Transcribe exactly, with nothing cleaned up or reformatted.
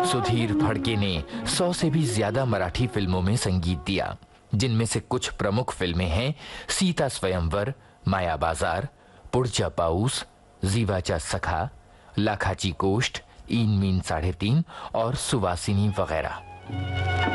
सुधीर फड़के ने सौ से भी ज्यादा मराठी फिल्मों में संगीत दिया, जिनमें से कुछ प्रमुख फिल्में हैं सीता स्वयंवर, माया बाजार, पुढच्या पाऊस, जीवाचा सखा, लाखाची गोष्ट, इन मीन साढ़े तीन और सुवासिनी वगैरह।